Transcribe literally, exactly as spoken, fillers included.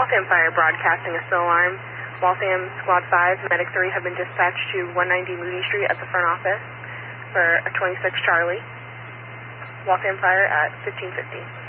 Waltham Fire broadcasting a spill alarm. Waltham Squad five, Medic three have been dispatched to one ninety Moody Street at the front office for a twenty-six Charlie. Waltham Fire at fifteen fifty.